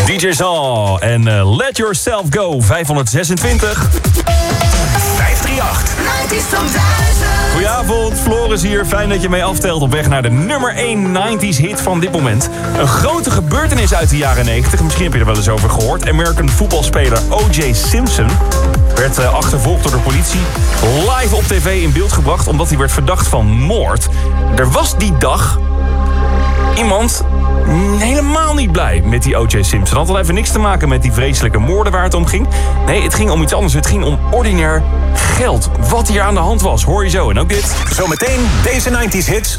DJ Saw en Let Yourself Go, 526. 538. 90s tot 1000. Goedenavond, Floris hier. Fijn dat je mee aftelt op weg naar de nummer 1 90s hit van dit moment. Een grote gebeurtenis uit de jaren 90. Misschien heb je er wel eens over gehoord. American voetbalspeler O.J. Simpson werd achtervolgd door de politie. Live op tv in beeld gebracht omdat hij werd verdacht van moord. Er was die dag iemand helemaal niet blij met die O.J. Simpson. Had al even niks te maken met die vreselijke moorden waar het om ging. Nee, het ging om iets anders. Het ging om ordinair geld. Wat hier aan de hand was, hoor je zo. En ook dit. Zometeen deze 90s hits